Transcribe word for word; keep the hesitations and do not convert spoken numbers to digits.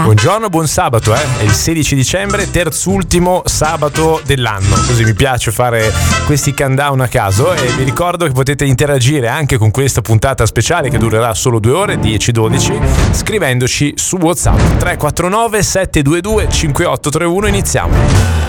Buongiorno, buon sabato, eh? È il sedici dicembre, terzultimo sabato dell'anno. Così mi piace fare questi countdown a caso e vi ricordo che potete interagire anche con questa puntata speciale che durerà solo due ore, dieci dodici, scrivendoci su WhatsApp tre quattro nove sette due due cinque otto tre uno. Iniziamo.